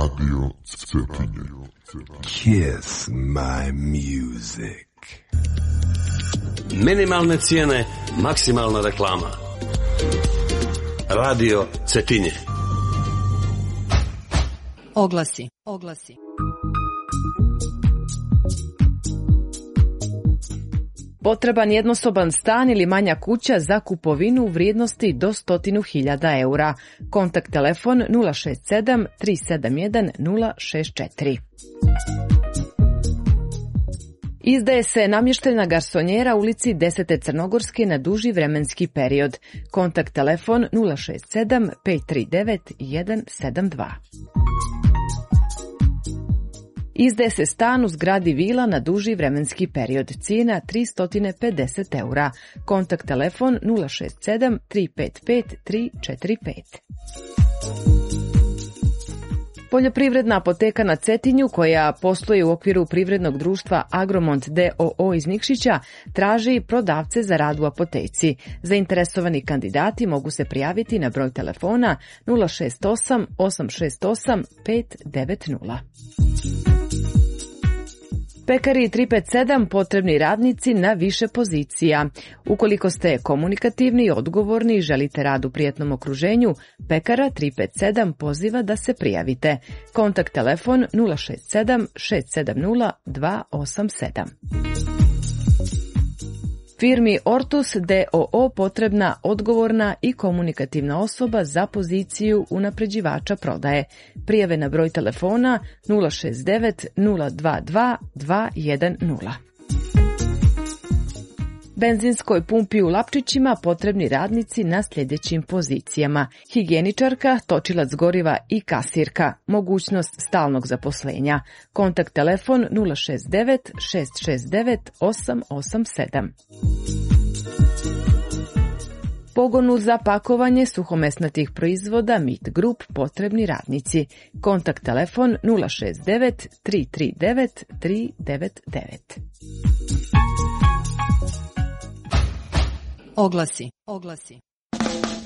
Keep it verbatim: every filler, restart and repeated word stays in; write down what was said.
Radio Cetinje. Kiss my music. Minimalne cijene, maksimalna reklama. Radio Cetinje. Oglasi, oglasi. Potreban jednosoban stan ili manja kuća za kupovinu u vrijednosti do stotinu hiljada eura. Kontakt telefon nula šest sedam tri sedam jedan nula šest četiri. Izdaje se namješteljna garsonjera ulici desete Crnogorske na duži vremenski period. Kontakt telefon nula šest sedam pet tri devet jedan sedam dva. Izdaje se stan u zgradi vila na duži vremenski period. Cijena tristo pedeset eura. Kontakt telefon nula šest sedam tri pet pet tri četiri pet. Poljoprivredna apoteka na Cetinju, koja posluje u okviru privrednog društva Agromont d o o iz Nikšića, traži prodavce za rad u apoteci. Zainteresovani kandidati mogu se prijaviti na broj telefona nula šest osam osam šest osam pet devet nula. Pekari tri pet sedam potrebni radnici na više pozicija. Ukoliko ste komunikativni i odgovorni i želite rad u prijatnom okruženju, Pekara tri pet sedam poziva da se prijavite. Kontakt telefon nula šest sedam šest sedam nula dva osam sedam. Firmi Ortus d o o potrebna odgovorna i komunikativna osoba za poziciju unapređivača prodaje. Prijave na broj telefona nula šest devet nula dva dva dva jedan nula. Benzinskoj pumpi u Lapčićima potrebni radnici na sljedećim pozicijama: higijeničarka, točilac goriva i kasirka. Mogućnost stalnog zaposlenja. Kontakt telefon nula šest devet šest šest devet osam osam sedam. Pogonu za pakovanje suhomesnatih proizvoda Meat Group potrebni radnici. Kontakt telefon nula šest devet tri tri devet tri devet devet. Oglasi, oglasi.